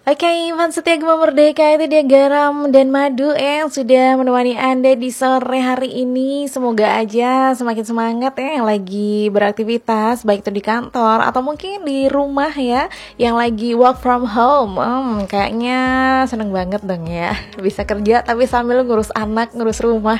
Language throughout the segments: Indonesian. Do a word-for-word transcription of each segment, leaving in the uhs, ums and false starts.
Oke, fans setia Gema Merdeka, itu dia garam dan madu eh, yang sudah menemani Anda di sore hari ini. Semoga aja semakin semangat ya yang lagi beraktivitas, baik itu di kantor atau mungkin di rumah ya, yang lagi work from home. Hmm, kayaknya seneng banget dong ya, bisa kerja tapi sambil ngurus anak, ngurus rumah.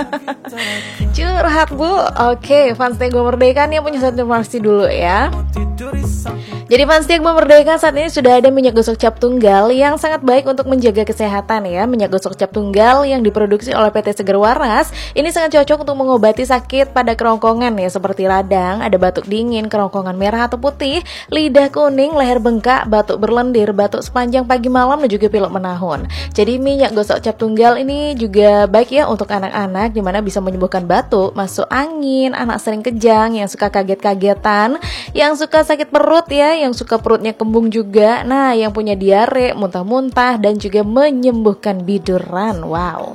Curhat bu. Oke, fans setia Gema Merdeka nih punya satu informasi dulu ya. Jadi fans setia Gema Merdeka, saat ini sudah ada minyak gosok cap tunggal yang sangat baik untuk menjaga kesehatan ya. Minyak gosok cap tunggal yang diproduksi oleh P T Seger Waras ini sangat cocok untuk mengobati sakit pada kerongkongan ya, seperti radang, ada batuk dingin, kerongkongan merah atau putih, lidah kuning, leher bengkak, batuk berlendir, batuk sepanjang pagi malam dan juga pilek menahun. Jadi minyak gosok cap tunggal ini juga baik ya untuk anak-anak, dimana bisa menyembuhkan batuk, masuk angin, anak sering kejang, yang suka kaget-kagetan, yang suka sakit perut ya, yang suka perutnya kembung juga, nah yang punya diare, muntah-muntah, dan juga menyembuhkan biduran. Wow.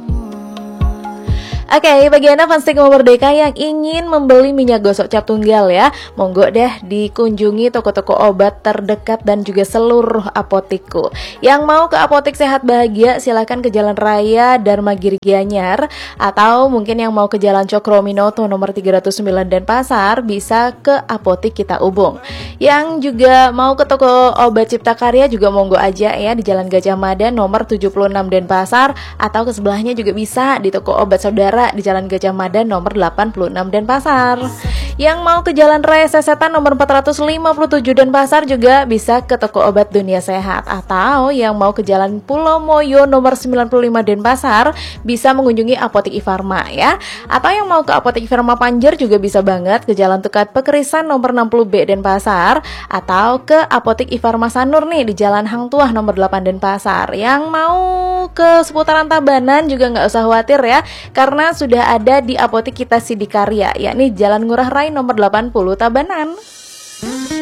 Oke, okay, bagi Anda fans Gema Merdeka yang ingin membeli minyak gosok cap tunggal ya, monggo deh dikunjungi toko-toko obat terdekat dan juga seluruh apotekku. Yang mau ke Apotek Sehat Bahagia silakan ke Jalan Raya Dharma Giri Gianyar, atau mungkin yang mau ke Jalan Cokrominoto nomor tiga nol sembilan Denpasar bisa ke Apotek Kita Ubung. Yang juga mau ke toko obat Cipta Karya juga monggo aja ya di Jalan Gajah Mada nomor tujuh puluh enam Denpasar, atau ke sebelahnya juga bisa di toko obat Saudara di Jalan Gajah Mada nomor delapan puluh enam Denpasar. Yang mau ke Jalan Raya Sesetan nomor empat ratus lima puluh tujuh Denpasar juga bisa ke toko obat Dunia Sehat, atau yang mau ke Jalan Pulau Moyo nomor sembilan puluh lima Denpasar bisa mengunjungi Apotek Ifarma ya. Atau yang mau ke Apotek Ifarma Panjer juga bisa banget ke Jalan Tukat Pekerisan nomor enam puluh B Denpasar, atau ke Apotek Ifarma Sanur nih di Jalan Hang Tuah nomor delapan Denpasar. Yang mau ke seputaran Tabanan juga nggak usah khawatir ya, karena sudah ada di Apotek Kita Sidikarya, yakni Jalan Ngurah Rai nomor delapan puluh Tabanan.